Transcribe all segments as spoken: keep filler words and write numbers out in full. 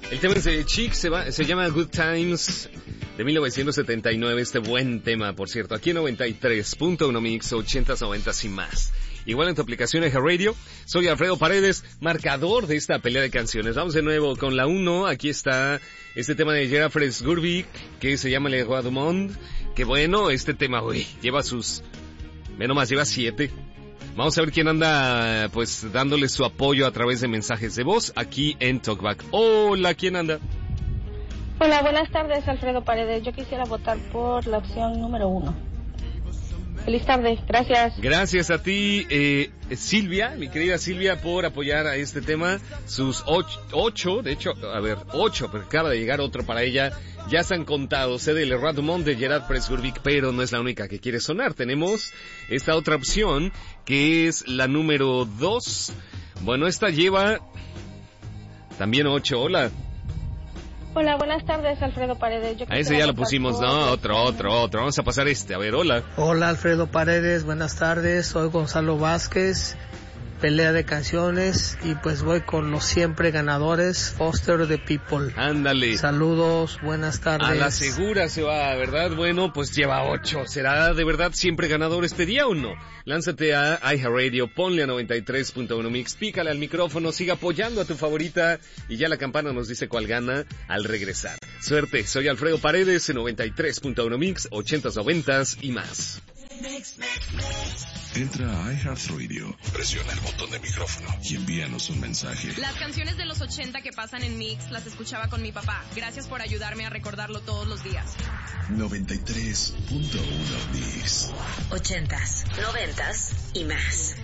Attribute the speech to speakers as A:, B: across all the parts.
A: El tema es de Chic, se, va, se llama Good Times, de mil novecientos setenta y nueve, este buen tema, por cierto, aquí en noventa y tres punto uno Mix, ochentas, noventas y más. Igual en tu aplicación Eja Radio, soy Alfredo Paredes, marcador de esta pelea de canciones. Vamos de nuevo con la uno, aquí está este tema de Gerard Fresgurvik, que se llama Le Roi du Monde, que bueno, este tema, uy, lleva sus, menos más, lleva siete. Vamos a ver quién anda, pues, dándole su apoyo a través de mensajes de voz aquí en Talkback. Hola, ¿quién anda?
B: Hola, buenas tardes, Alfredo Paredes. Yo quisiera votar por la opción número uno. Feliz tarde, gracias.
A: Gracias a ti, eh, Silvia, mi querida Silvia, por apoyar a este tema. Sus ocho, ocho, de hecho, a ver, ocho, porque acaba de llegar otro para ella. Ya se han contado, sé de Le Roi du Monde de Gerard Fresgurvik, pero no es la única que quiere sonar. Tenemos esta otra opción, que es la número dos. Bueno, esta lleva también ocho. Hola.
B: Hola, buenas tardes, Alfredo Paredes. Yo
A: a ese ya lo pusimos, por... no, otro, otro, otro. Vamos a pasar este. A ver, hola.
C: Hola, Alfredo Paredes, buenas tardes. Soy Gonzalo Vázquez, pelea de canciones, y pues voy con los siempre ganadores, Foster the People.
A: Ándale.
C: Saludos, buenas tardes.
A: A la segura se va, ¿verdad? Bueno, pues lleva ocho. ¿Será de verdad siempre ganador este día o no? Lánzate a iHeartRadio, ponle a noventa y tres punto uno Mix, pícale al micrófono, sigue apoyando a tu favorita y ya la campana nos dice cuál gana al regresar. Suerte, soy Alfredo Paredes en noventa y tres punto uno Mix, ochentas, noventas y más.
D: Entra a iHeartRadio, presiona el botón de micrófono y envíanos un mensaje.
E: Las canciones de los ochenta que pasan en Mix las escuchaba con mi papá. Gracias por ayudarme a recordarlo todos los días.
D: noventa y tres punto uno Mix.
F: Ochentas, noventas y más.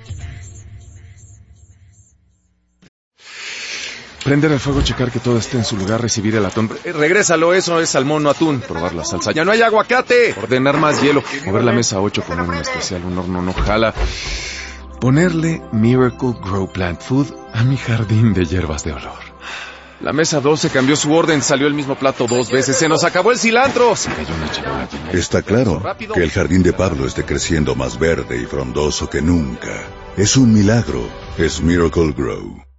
G: Prender el fuego, checar que todo esté en su lugar, recibir el atún. Eh, regrésalo, eso es salmón, no atún. Probar la salsa. ¡Ya no hay aguacate! Ordenar más hielo. Mover la mesa ocho con un especial, un horno no jala. Ponerle Miracle Grow Plant Food a mi jardín de hierbas de olor. La mesa doce cambió su orden, salió el mismo plato dos veces. ¡Se nos acabó el cilantro! Se cayó una charola.
H: Está claro que el jardín de Pablo esté creciendo más verde y frondoso que nunca. Es un milagro. Es Miracle Grow.